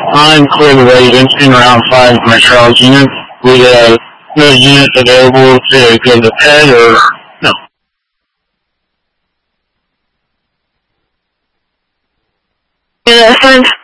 I'm clearly rated in round 5 of my Charles unit. We have no units available to go to the ped or no. Unit friends.